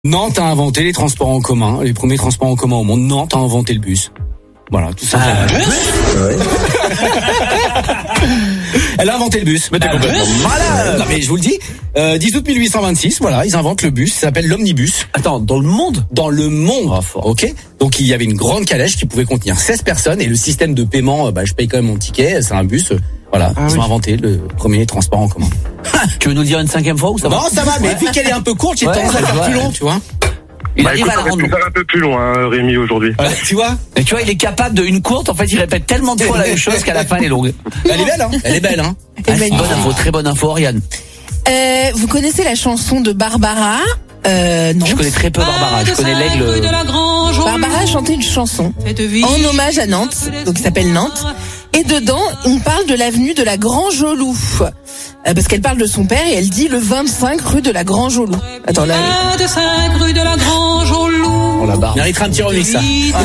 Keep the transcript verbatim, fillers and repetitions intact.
Nantes a inventé les transports en commun, les premiers transports en commun au monde. Nantes a inventé le bus. Voilà, tout ça. Ah, ouais. Elle a inventé le bus. Mais t'es complètement malade. Non mais je vous le dis, euh, dix août mille huit cent vingt-six, voilà, ils inventent le bus, ça s'appelle l'omnibus. Attends, dans le monde? Dans le monde. Ah, fort. Ok. Donc il y avait une grande calèche qui pouvait contenir seize personnes et le système de paiement, bah je paye quand même mon ticket, c'est un bus. Voilà, ah, ils oui. ont inventé le premier transport en commun. Tu veux nous le dire une cinquième fois ou ça va? Non, ça va, mais vu qu'elle est un peu courte, j'ai tendance à faire plus long, tu vois. Il bah, arrive écoute, à la rendre. Faire un peu plus loin, Rémi, aujourd'hui. Ouais, tu vois? Et tu vois, il est capable de une courte, en fait, il répète tellement de fois la même chose qu'à la fin, elle est longue. Elle est belle, hein? Elle est belle, hein? Ah, c'est une bonne info, très bonne info, Oriane. Euh, vous connaissez la chanson de Barbara? Euh, non. Je connais très peu Barbara, je connais l'aigle. Barbara a chanté une chanson en hommage à Nantes, donc qui s'appelle Nantes. Et dedans, on parle de l'avenue de la Grand-Jolou. Euh, parce qu'elle parle de son père et elle dit le vingt-cinq rue de la Grand-Jolou. Attends, là. On la barre. On méritera un petit remix, ça.